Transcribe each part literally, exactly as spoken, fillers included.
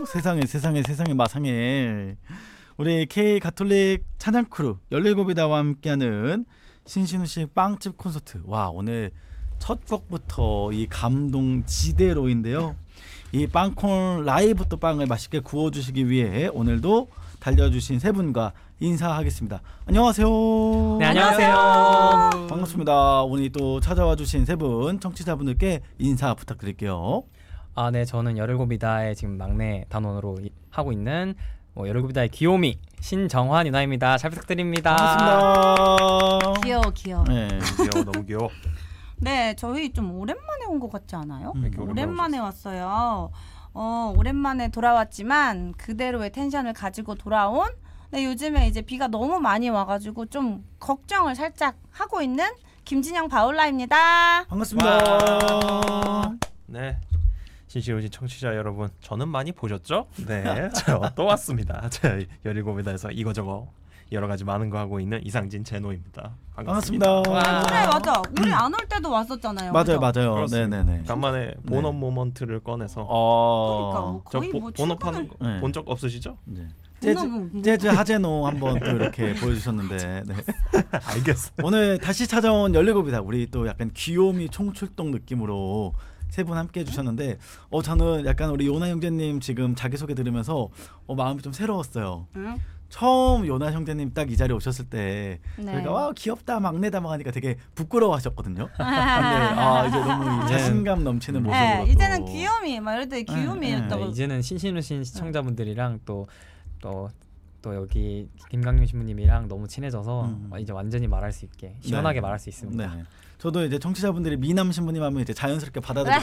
세상에 세상에 세상에 마상에 우리 K 가톨릭 찬양 크루 열일곱이다와 함께하는 신신우씨 빵집 콘서트. 와, 오늘 첫 곡부터 이 감동 지대로인데요. 이 빵콘 라이브 또 빵을 맛있게 구워주시기 위해 오늘도 달려주신 세 분과 인사하겠습니다. 안녕하세요. 네, 안녕하세요. 반갑습니다. 오늘 또 찾아와 주신 세 분 청취자분들께 인사 부탁드릴게요. 아, 네, 저는 열일곱이다의 지금 막내 단원으로 이, 하고 있는 뭐 열일곱이다의 귀요미 신정환 유나입니다. 잘 부탁드립니다. 반갑습니다. 귀여워 귀여워. 네. 귀여워, 너무 귀여워. 네, 저희 좀 오랜만에 온 것 같지 않아요? 음, 이렇게 오랜만에 왔어요. 어, 오랜만에 돌아왔지만 그대로의 텐션을 가지고 돌아온. 네, 요즘에 이제 비가 너무 많이 와가지고 좀 걱정을 살짝 하고 있는 김진영 바울라입니다. 반갑습니다. 와. 네, 신시우지 청취자 여러분, 저는 많이 보셨죠? 네, 저 또 왔습니다. 제가 열일곱이다에서 이거저거 여러 가지 많은 거 하고 있는 이상진 제노입니다. 반갑습니다. 반갑습니다. 그래, 맞아. 우리 안 올 때도 왔었잖아요. 맞아요, 그죠? 맞아요. 그렇습니다. 네네네. 간만에 본업 모먼트를 꺼내서 어, 그러니까 뭐 저 거의 뭐 본업하는 거 네. 본 적 없으시죠? 네. 본업은 재즈, 재즈 하제노 한번 또 이렇게 보여주셨는데 네. 알겠어. 오늘 다시 찾아온 열일곱이다. 우리 또 약간 귀요미 총출동 느낌으로 세 분 함께 해주셨는데 어 저는 약간 우리 요나 형제님 지금 자기소개 들으면서 어, 마음이 좀 새로웠어요. 응? 처음 요나 형제님 딱 이 자리에 오셨을 때 네. 저희가 와 귀엽다 막내다 막 하니까 되게 부끄러워하셨거든요. 근데 아 이제 너무 이 자신감 넘치는 모습으로 네, 또. 이제는 귀요미 막 이럴 때 귀요미였다고. 네, 이제는 신신우신 시청자분들이랑 또 또 또 여기 김강윤 신부님이랑 너무 친해져서 음. 이제 완전히 말할 수 있게 시원하게 네. 말할 수 있습니다. 네. 저도 이제 청취자분들이 미남 신부님 하면 이제 자연스럽게 받아들이고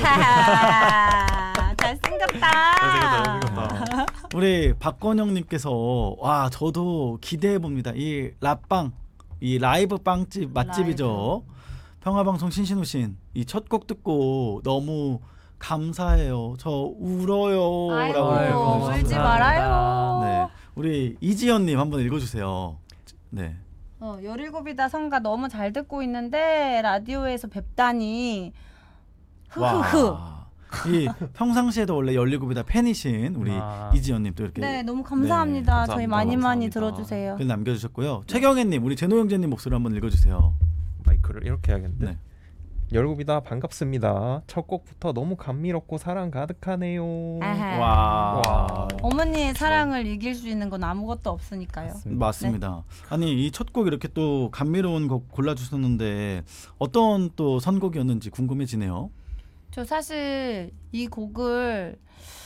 와, 잘생겼다. 잘생겼다, 잘생겼다. 우리 박건영님께서 와 저도 기대해 봅니다. 이 라빵 이 라이브 빵집 맛집이죠. 평화방송 신신우신 이 첫 곡 듣고 너무 감사해요. 저 울어요. 아이고, 라고 이렇게 보내주셨어요. 울지 말아요. 네, 우리 이지연님 한번 읽어주세요. 네. 어, 열일곱이다 성가 너무 잘 듣고 있는데 라디오에서 뵙다니 흐흐흐. 와. 이 평상시에도 원래 열일곱이다 팬이신 우리 아. 이지연님 또 이렇게 네, 너무 감사합니다. 네, 저희 감사합니다. 많이 많이 감사합니다. 들어주세요. 글 남겨주셨고요. 최경혜님 우리 제노 형제님 목소리 한번 읽어주세요. 마이크를 이렇게 해야겠는데. 네. 열일곱이다 반갑습니다. 첫 곡부터 너무 감미롭고 사랑 가득하네요. 아하. 와. 와. 어머니의 사랑을 이길 수 있는 건 아무것도 없으니까요. 맞습니다. 맞습니다. 아니 이 첫 곡 이렇게 또 감미로운 곡 골라주셨는데 어떤 또 선곡이었는지 궁금해지네요. 저 사실 이 곡을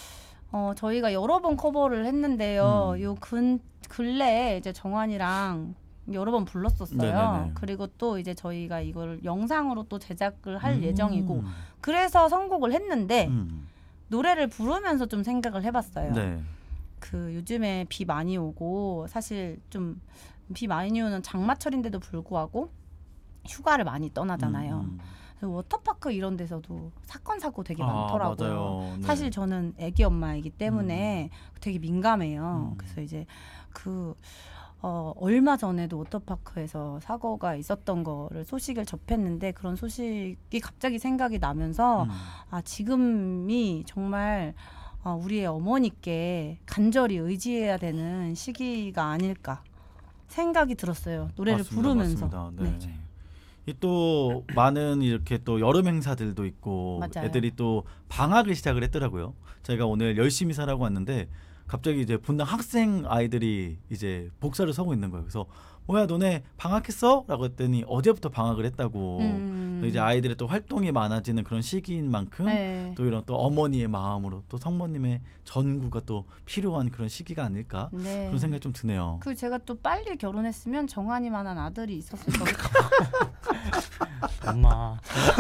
어, 저희가 여러 번 커버를 했는데요. 음. 요 근, 근래에 이제 정환이랑 여러 번 불렀었어요. 네네네. 그리고 또 이제 저희가 이걸 영상으로 또 제작을 할 음. 예정이고 그래서 선곡을 했는데 음. 노래를 부르면서 좀 생각을 해봤어요. 네. 그 요즘에 비 많이 오고 사실 좀 비 많이 오는 장마철인데도 불구하고 휴가를 많이 떠나잖아요. 음. 그래서 워터파크 이런 데서도 사건 사고 되게 아, 많더라고요. 맞아요. 네. 사실 저는 애기 엄마이기 때문에 되게 민감해요. 음. 그래서 이제 그 어, 얼마 전에도 워터파크에서 사고가 있었던 거를 소식을 접했는데 그런 소식이 갑자기 생각이 나면서 음. 아 지금이 정말 어, 우리의 어머니께 간절히 의지해야 되는 시기가 아닐까 생각이 들었어요. 노래를 맞습니다, 부르면서. 맞습니다. 네. 네. 이 또 많은 이렇게 또 여름 행사들도 있고 맞아요. 애들이 또 방학을 시작을 했더라고요. 저희가 오늘 열심히 살라고 왔는데 갑자기 이제 분당 학생 아이들이 이제 복사를 서고 있는 거예요. 그래서 뭐야 너네 방학했어? 라고 했더니 어제부터 방학을 했다고. 음. 이제 아이들의 또 활동이 많아지는 그런 시기인 만큼 네. 또 이런 또 어머니의 마음으로 또 성모님의 전구가 또 필요한 그런 시기가 아닐까 네. 그런 생각이 좀 드네요. 그 제가 또 빨리 결혼했으면 정한이만한 아들이 있었을 거예요. 엄마.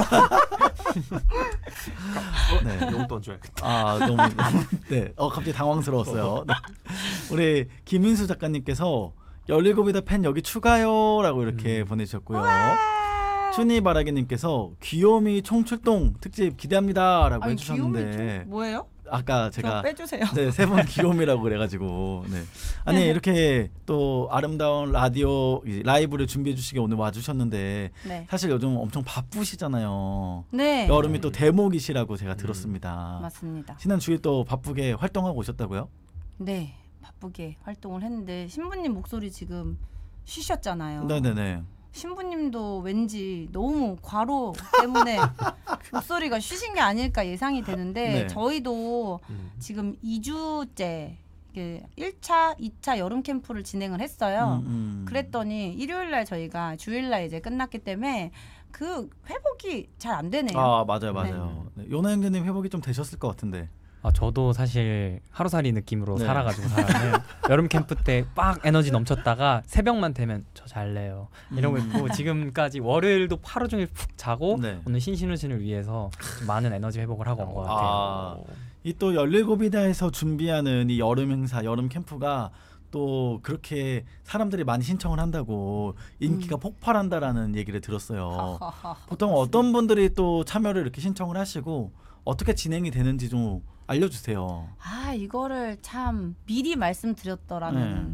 네. 용돈 줘야겠다. 아 너무 네. 어 갑자기 당황스러웠어요. 네. 우리 김민수 작가님께서 열일곱이다 팬 여기 추가요라고 이렇게 음. 보내주셨고요. 춘희바라기님께서 귀요미 총출동 특집 기대합니다라고 아니, 해주셨는데 귀요미 좀 뭐예요? 아까 저 제가 빼주세요. 네, 세 분 귀요미라고 그래가지고 네. 아니 이렇게 또 아름다운 라디오 이제 라이브를 준비해 주시게 오늘 와주셨는데 네. 사실 요즘 엄청 바쁘시잖아요. 네. 여름이 또 대목이시라고 제가 들었습니다. 맞습니다. 지난 주에 또 바쁘게 활동하고 오셨다고요? 네. 바쁘게 활동을 했는데 신부님 목소리 지금 쉬셨잖아요. 네네네. 신부님도 왠지 너무 과로 때문에 목소리가 쉬신 게 아닐까 예상이 되는데 네. 저희도 음. 지금 이 주째 이게 일 차, 이 차 여름 캠프를 진행을 했어요. 음, 음. 그랬더니 일요일 날 저희가 주일 날 이제 끝났기 때문에 그 회복이 잘 안 되네요. 아 맞아요 맞아요. 네. 요나 형제님 회복이 좀 되셨을 것 같은데. 아, 저도 사실 하루살이 느낌으로 네. 살아가지고 사람은 여름 캠프 때 빡 에너지 넘쳤다가 새벽만 되면 저 잘래요 이러고 있고 지금까지 월요일도 하루 종일 푹 자고 네. 오늘 신신우신을 위해서 많은 에너지 회복을 하고 온 것 같아요. 아, 이 또 열일곱이다에서 준비하는 이 여름 행사, 여름 캠프가 또 그렇게 사람들이 많이 신청을 한다고 인기가 음. 폭발한다라는 얘기를 들었어요. 보통 어떤 분들이 또 참여를 이렇게 신청을 하시고 어떻게 진행이 되는지 좀 알려주세요. 아 이거를 참 미리 말씀드렸더라면 네.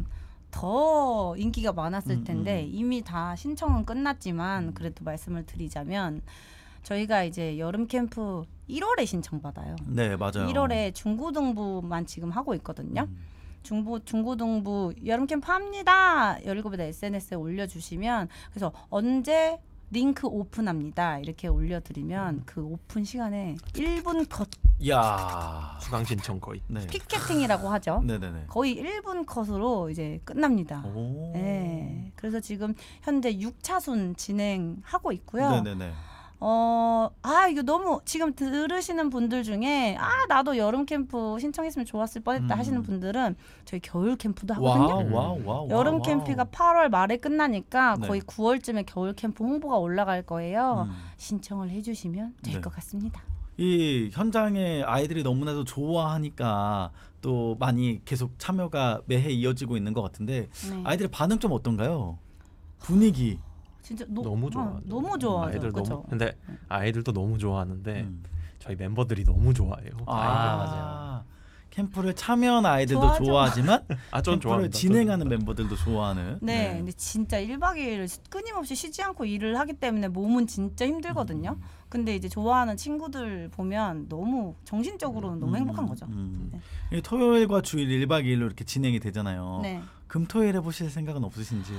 더 인기가 많았을 음, 텐데 음. 이미 다 신청은 끝났지만 그래도 말씀을 드리자면 저희가 이제 여름 캠프 일월에 신청받아요. 네 맞아요. 일월에 중고등부만 지금 하고 있거든요. 음. 중부 중고등부 여름 캠프 합니다. 열일곱이다 에스엔에스에 올려주시면 그래서 언제 링크 오픈합니다. 이렇게 올려드리면 그 오픈 시간에 일 분 컷 이야. 수강 신청 거의. 네. 피켓팅이라고 하죠. 네네네. 거의 일 분 컷으로 이제 끝납니다. 오. 네. 그래서 지금 현재 육 차순 진행하고 있고요. 네네네. 어, 아, 이거 너무 지금 들으시는 분들 중에 아, 나도 여름 캠프 신청했으면 좋았을 뻔했다 음. 하시는 분들은 저희 겨울 캠프도 하거든요. 와우 와우 와우. 여름 와우. 캠프가 팔월 말에 끝나니까 네. 거의 구월쯤에 겨울 캠프 홍보가 올라갈 거예요. 음. 신청을 해주시면 될 것 네. 같습니다. 이 현장에 아이들이 너무나도 좋아하니까 또 많이 계속 참여가 매해 이어지고 있는 것 같은데 네. 아이들의 반응 좀 어떤가요? 분위기. 진짜 노, 너무 어, 좋아. 너무 좋아하죠. 아이들 그쵸? 너무. 근데 아이들도 너무 좋아하는데 음. 저희 멤버들이 너무 좋아해요. 아, 맞아요. 캠프를 참여한 아이들도 좋아하죠. 좋아하지만 아, 전 캠프를 좋아합니다. 진행하는 전 멤버들도 좋아하는. 네, 근데 진짜 일 박 이 일 끊임없이 쉬지 않고 일을 하기 때문에 몸은 진짜 힘들거든요. 음. 근데 이제 좋아하는 친구들 보면 너무 정신적으로는 너무 음, 행복한 거죠. 음. 네. 이 토요일과 주일 일 박 이 일로 이렇게 진행이 되잖아요. 네. 금토일 해보실 생각은 없으신지.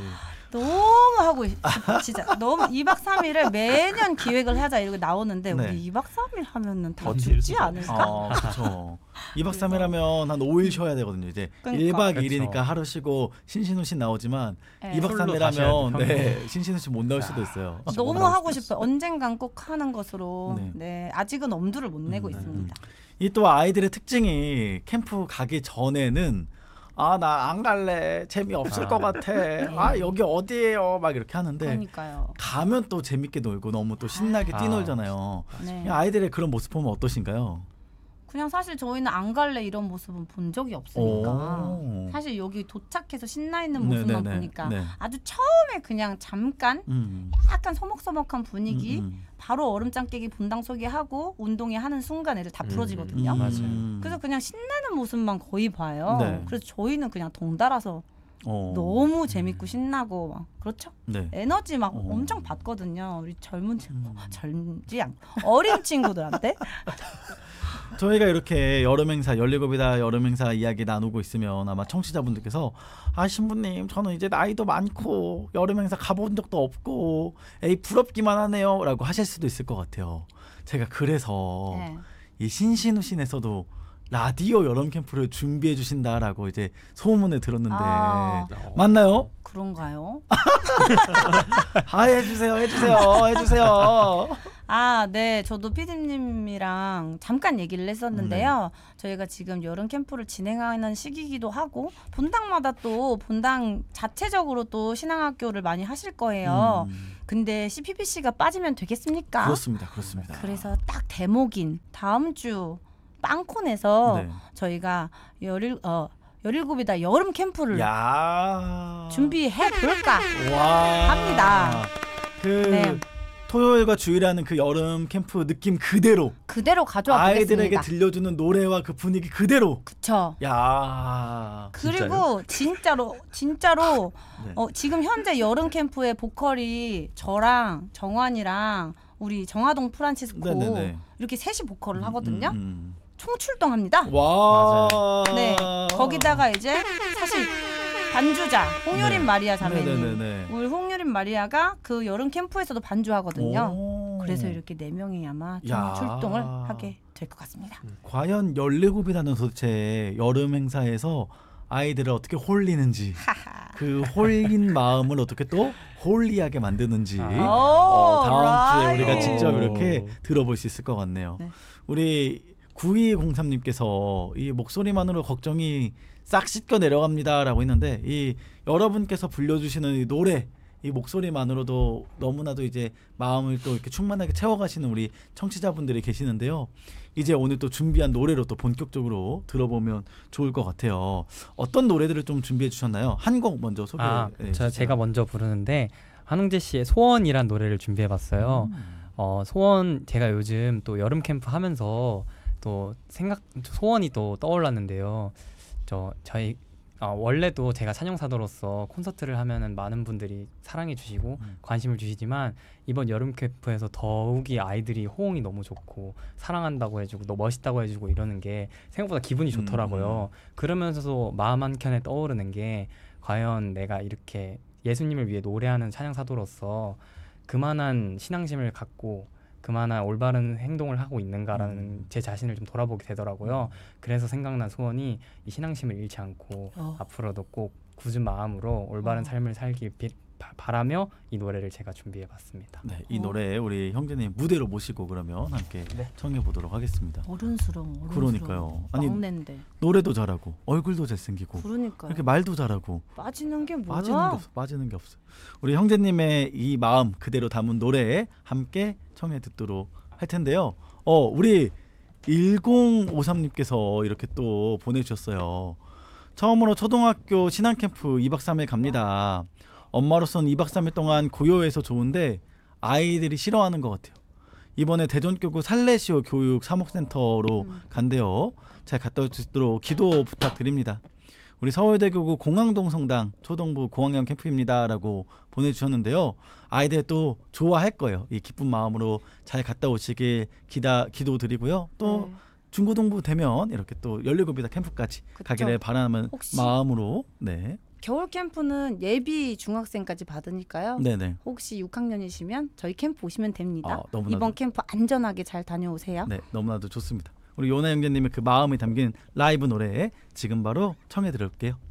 너무 하고 싶- 진짜 너무 이 박 삼 일을 매년 기획을 하자 이러고 나오는데 네. 우리 이 박 삼 일 하면은 다 버틸 죽지 수가 않을까? 아, 그렇죠. 이 박 삼 일 하면 한 오 일 쉬어야 되거든요. 이제 그러니까. 일 박 이 그쵸. 일이니까 하루 쉬고 신신우신 나오지만 네. 이 박 삼 일 풀로 다시 해야 하면 돼, 네, 신신우신 못 나올 수도 있어요. 너무 올라올 하고 수도 싶어요. 언젠간 꼭 하는 것으로. 네. 네. 아직은 엄두를 못 내고 음, 있습니다. 이 또 아이들의 특징이 캠프 가기 전에는 아 나 안 갈래 재미없을 아. 것 같아 아 여기 어디예요 막 이렇게 하는데 그러니까요. 가면 또 재밌게 놀고 너무 또 신나게 아. 뛰놀잖아요. 네. 이 아이들의 그런 모습 보면 어떠신가요? 그냥 사실 저희는 안 갈래 이런 모습은 본 적이 없으니까 오. 사실 여기 도착해서 신나 있는 모습만 네네네. 보니까 네. 아주 처음에 그냥 잠깐 음. 약간 서먹서먹한 분위기 음, 음. 바로 얼음장 깨기 분당 소개하고 운동회 하는 순간 애들 다 음, 풀어지거든요. 음. 맞아요. 그래서 그냥 신나는 모습만 거의 봐요. 네. 그래서 저희는 그냥 덩달아서 어. 너무 재밌고 신나고 막 그렇죠. 네. 에너지 막 어. 엄청 받거든요. 우리 젊은 친구, 음. 젊지 않 어린 친구들한테. 저희가 이렇게 여름 행사 열일곱이다 여름 행사 이야기 나누고 있으면 아마 청취자분들께서 아 신부님 저는 이제 나이도 많고 여름 행사 가본 적도 없고 에이 부럽기만 하네요라고 하실 수도 있을 것 같아요. 제가 그래서 네. 이 신신우신에서도 라디오 여름 캠프를 준비해 주신다라고 이제 소문을 들었는데 아. 맞나요? 그런가요? 아 해주세요 해주세요 해주세요. 아, 네. 저도 피디님이랑 잠깐 얘기를 했었는데요. 저희가 지금 여름 캠프를 진행하는 시기이기도 하고 본당마다 또 본당 자체적으로 또 신앙학교를 많이 하실 거예요. 음, 근데 씨피피씨가 빠지면 되겠습니까? 그렇습니다 그렇습니다. 그래서 딱 대목인 다음 주 빵콘에서 네. 저희가 열일 어 열일곱이다 여름 캠프를 야 준비해 볼까 와 합니다. 그 네. 토요일과 주일하는 그 여름 캠프 느낌 그대로 그대로 가져와 아이들에게 보겠습니다. 들려주는 노래와 그 분위기 그대로. 그쵸. 야. 그리고 진짜로 진짜로 네. 어, 지금 현재 여름 캠프의 보컬이 저랑 정환이랑 우리 정하동 프란치스코 네네네. 이렇게 셋이 보컬을 하거든요. 음, 음, 총출동합니다. 음. 와. 네. 거기다가 이제 사실 반주자 홍유린 네. 마리아 자매님, 네네네네. 우리 홍유린 마리아가 그 여름 캠프에서도 반주하거든요. 오. 그래서 이렇게 네 명이 아마 야. 총출동을 하게 될 것 같습니다. 과연 열일곱이라는 도대체 여름 행사에서 아이들을 어떻게 홀리는지 하하. 그 홀린 마음을 어떻게 또 홀리하게 만드는지 아. 어, 다음 주에 라이트. 우리가 직접 오. 이렇게 들어볼 수 있을 것 같네요. 네. 우리 구이공삼님께서 이 목소리만으로 걱정이 싹 씻겨 내려갑니다라고 했는데 이 여러분께서 불려주시는 이 노래 이 목소리만으로도 너무나도 이제 마음을 또 이렇게 충만하게 채워가시는 우리 청취자분들이 계시는데요. 이제 오늘 또 준비한 노래로 또 본격적으로 들어보면 좋을 것 같아요. 어떤 노래들을 좀 준비해 주셨나요? 한 곡 먼저 소개해 아, 주세요. 저 제가 먼저 부르는데 한웅재 씨의 소원이란 노래를 준비해봤어요. 음. 어, 소원 제가 요즘 또 여름 캠프 하면서 또 생각 소원이 또 떠올랐는데요. 저 저희 어, 원래도 제가 찬영사도로서 콘서트를 하면은 많은 분들이 사랑해 주시고 음. 관심을 주시지만 이번 여름 캠프에서 더욱이 아이들이 호응이 너무 좋고 사랑한다고 해주고 너 멋있다고 해주고 이러는 게 생각보다 기분이 좋더라고요. 그러면서도 마음 한켠에 떠오르는 게 과연 내가 이렇게 예수님을 위해 노래하는 찬양사도로서 그만한 신앙심을 갖고 그만한 올바른 행동을 하고 있는가라는 음. 제 자신을 좀 돌아보게 되더라고요. 그래서 생각난 소원이 이 신앙심을 잃지 않고 어. 앞으로도 꼭 굳은 마음으로 올바른 어. 삶을 살길 비, 바, 바라며 이 노래를 제가 준비해봤습니다. 네, 이 어. 노래 우리 형제님 무대로 모시고 그러면 함께 네. 청해 보도록 하겠습니다. 어른스러워. 어른스러워. 그러니까요. 아니, 막내인데. 노래도 잘하고 얼굴도 잘생기고 그러니까 이렇게 말도 잘하고 빠지는 게 뭐야? 빠지는 게 없어. 빠지는 게 없어. 우리 형제님의 이 마음 그대로 담은 노래 함께 청해 듣도록 할 텐데요. 어, 우리 일공오삼님께서 이렇게 또 보내주셨어요. 처음으로 초등학교 신앙 캠프 이 박 삼 일 갑니다. 엄마로서는 이 박 삼 일 동안 고요해서 좋은데 아이들이 싫어하는 것 같아요. 이번에 대전교구 살레시오 교육 사목센터로 음. 간대요. 잘 갔다 올 수 있도록 기도 부탁드립니다. 우리 서울대교구 공항동 성당 초등부 고학년 캠프입니다라고 보내주셨는데요. 아이들 또 좋아할 거예요. 이 기쁜 마음으로 잘 갔다 오시길 기다 기도드리고요. 또 네. 중고등부 되면 이렇게 또 열일곱이다 캠프까지 그쵸. 가기를 바라는 혹시- 마음으로 네, 겨울 캠프는 예비 중학생까지 받으니까요. 네네. 혹시 육 학년이시면 저희 캠프 오시면 됩니다. 아, 너무나도- 이번 캠프 안전하게 잘 다녀오세요. 네, 너무나도 좋습니다. 우리 요나 형제님의 그 마음이 담긴 라이브 노래 지금 바로 청해 드릴게요.